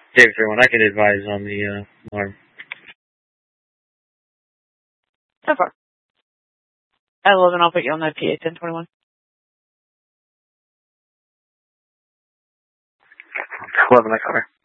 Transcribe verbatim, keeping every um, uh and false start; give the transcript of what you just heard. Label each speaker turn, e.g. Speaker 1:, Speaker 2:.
Speaker 1: Dave three one, I can advise on the uh, alarm.
Speaker 2: So far. At eleven, I'll put you on the P A ten twenty-one.
Speaker 1: eleven, I cover.